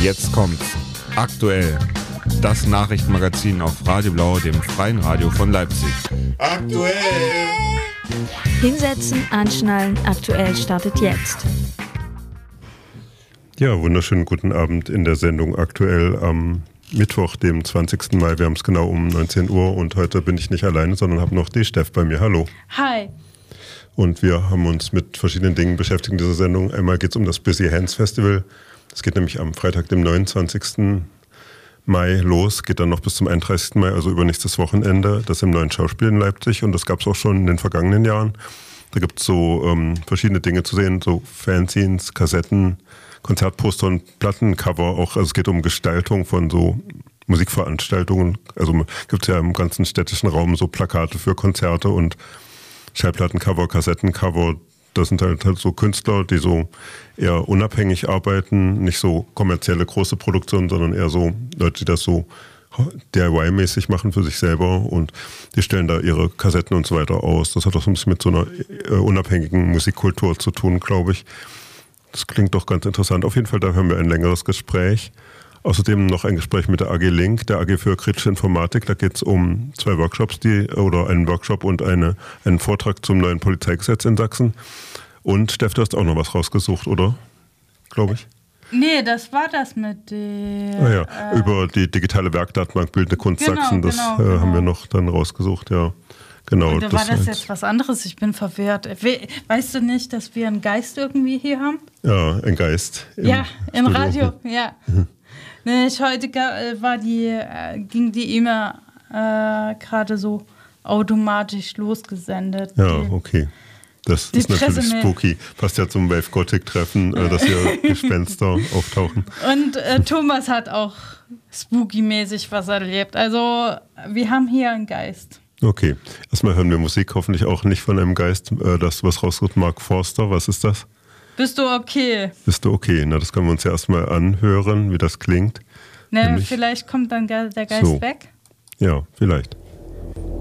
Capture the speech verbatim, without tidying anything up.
Jetzt kommt's. Aktuell. Das Nachrichtenmagazin auf Radio Blau, dem freien Radio von Leipzig. Aktuell! Hinsetzen, anschnallen, aktuell startet jetzt. Ja, wunderschönen guten Abend in der Sendung Aktuell am Mittwoch, dem zwanzigsten Mai. Wir haben es genau um neunzehn Uhr und heute bin ich nicht alleine, sondern habe noch die Steff bei mir. Hallo. Hi. Und wir haben uns mit verschiedenen Dingen beschäftigt in dieser Sendung. Einmal geht es um das Busy Hands Festival. Es geht nämlich am Freitag, dem neunundzwanzigsten Mai los, geht dann noch bis zum einunddreißigsten Mai, also übernächstes Wochenende. Das im Neuen Schauspiel in Leipzig und das gab es auch schon in den vergangenen Jahren. Da gibt es so ähm, verschiedene Dinge zu sehen, so Fanzines, Kassetten, Konzertposter und Plattencover auch. Also es geht um Gestaltung von so Musikveranstaltungen. Also gibt es ja im ganzen städtischen Raum so Plakate für Konzerte und Schallplattencover, Kassettencover. Das sind halt, halt so Künstler, die so eher unabhängig arbeiten, nicht so kommerzielle große Produktionen, sondern eher so Leute, die das so D I Y-mäßig machen für sich selber und die stellen da ihre Kassetten und so weiter aus. Das hat auch so ein bisschen mit so einer äh, unabhängigen Musikkultur zu tun, glaube ich. Das klingt doch ganz interessant. Auf jeden Fall, da hören wir ein längeres Gespräch. Außerdem noch ein Gespräch mit der A G Link, der A G für kritische Informatik. Da geht es um zwei Workshops, die oder einen Workshop und eine, einen Vortrag zum neuen Polizeigesetz in Sachsen. Und Steff, du hast auch noch was rausgesucht, oder? Glaube ich. Nee, das war das mit der... Ah ja, äh, über die digitale Werkdatenbank Bildende Kunst genau, Sachsen. Das genau, äh, genau. haben wir noch dann rausgesucht, ja. Genau. Oder das war das jetzt jetzt was anderes? Ich bin verwirrt. We- weißt du nicht, dass wir einen Geist irgendwie hier haben? Ja, ein Geist. Im Ja, im Studio. Radio, ja. Nee, ich, heute ga- war die, äh, ging die E-Mail äh, gerade so automatisch losgesendet. Ja, Die- okay. Das Die ist natürlich Presse- spooky. Passt ja zum Wave Gothic Treffen, äh, dass hier Gespenster auftauchen. Und äh, Thomas hat auch spooky-mäßig was erlebt. Also wir haben hier einen Geist. Okay, erstmal hören wir Musik, hoffentlich auch nicht von einem Geist, äh, das was rauskommt. Mark Forster, was ist das? Bist du okay? Bist du okay? Na, das können wir uns ja erstmal anhören, wie das klingt. Ne, Nämlich- vielleicht kommt dann ge- der Geist So. weg. Ja, vielleicht.